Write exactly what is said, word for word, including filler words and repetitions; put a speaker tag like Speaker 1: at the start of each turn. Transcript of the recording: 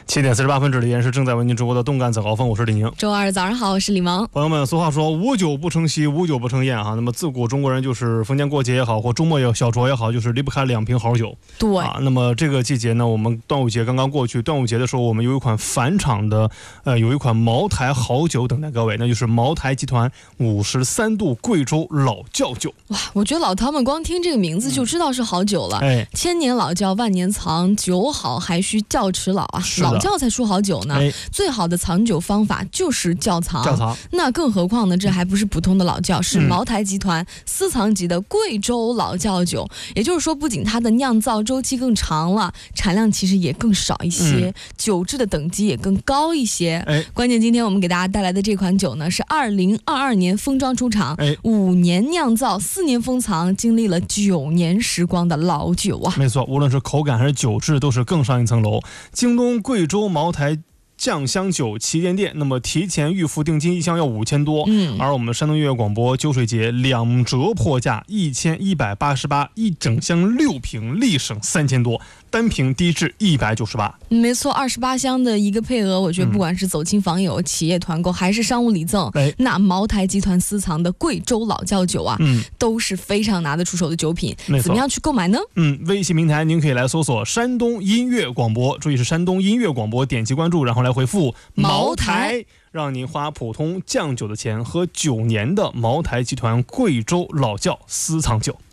Speaker 1: 七点四十八分，这里是正在为您直播的动感早高峰，我是李宁。
Speaker 2: 周二早上好，我是李萌。
Speaker 1: 朋友们，俗话说无酒不成席，无酒不成宴啊。那么自古中国人就是逢年过节也好，或周末也小酌也好，就是离不开两瓶好酒。
Speaker 2: 对
Speaker 1: 啊，那么这个季节呢，我们端午节刚刚过去，端午节的时候，我们有一款返场的，呃，有一款茅台好酒等待各位，那就是茅台集团五十三度贵州老窖酒。
Speaker 2: 哇，我觉得老饕们光听这个名字就知道是好酒了。
Speaker 1: 哎，
Speaker 2: 千年老窖万年藏，酒好还需窖持老啊。老窖才出好酒呢。
Speaker 1: 哎，
Speaker 2: 最好的藏酒方法就是窖藏。
Speaker 1: 窖藏。
Speaker 2: 那更何况呢，这还不是普通的老窖，是茅台集团私藏级的贵州老窖酒。也就是说，不仅它的酿造周期更长了，产量其实也更少一些，嗯、酒质的等级也更高一些。
Speaker 1: 哎，
Speaker 2: 关键今天我们给大家带来的这款酒呢，是二零二二年封装出厂，
Speaker 1: 哎，
Speaker 2: 五年酿造，四年封藏，经历了九年时光的老酒啊！
Speaker 1: 没错，无论是口感还是酒质，都是更上一层楼。京东贵州茅台酱香酒旗舰店，那么提前预付定金一箱要五千多，
Speaker 2: 嗯，
Speaker 1: 而我们山东音乐广播酒水节两折破价一千一百八十八，一整箱六瓶立省三千多，单瓶低至一百九十八。
Speaker 2: 没错，二十八箱的一个配额，我觉得不管是走亲访友、嗯、企业团购还是商务礼赠，
Speaker 1: 哎，
Speaker 2: 那茅台集团私藏的贵州老窖酒啊，
Speaker 1: 嗯，
Speaker 2: 都是非常拿得出手的酒品。
Speaker 1: 没错，
Speaker 2: 怎么样去购买呢？
Speaker 1: 嗯，微信平台您可以来搜索山东音乐广播，注意是山东音乐广播，点击关注，然后来回复茅台，让您花普通酱酒的钱喝九年的茅台集团贵州老窖私藏酒。